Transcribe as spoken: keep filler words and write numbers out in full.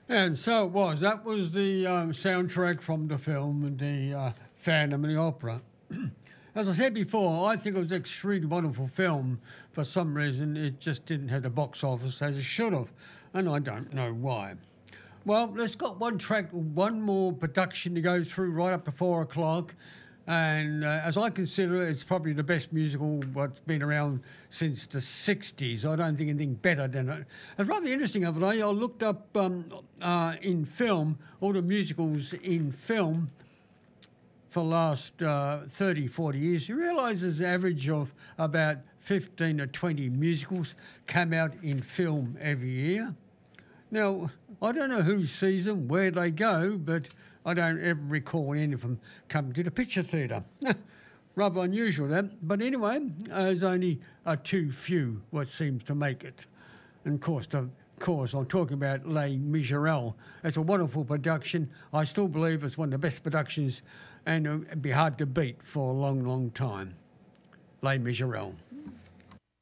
And so it was. That was the um, soundtrack from the film, the uh, Phantom of the Opera. As I said before, I think it was an extremely wonderful film. For some reason, it just didn't have the box office as it should have, and I don't know why. Well, let's got one track, one more production to go through right up to four o'clock. And uh, as I consider it, it's probably the best musical what's been around since the sixties. I don't think anything better than it. It's rather interesting of it. I I looked up um, uh, in film, all the musicals in film for the last uh, thirty, forty years. You realise there's an average of about fifteen to twenty musicals come out in film every year. Now, I don't know who sees them, where they go, but I don't ever recall any of them coming to the picture theatre. Rather unusual, that. But anyway, there's only uh, too few what seems to make it. And of course, the, of course, I'm talking about Les Miserables. It's a wonderful production. I still believe it's one of the best productions, and it'd be hard to beat for a long, long time. Les Miserables.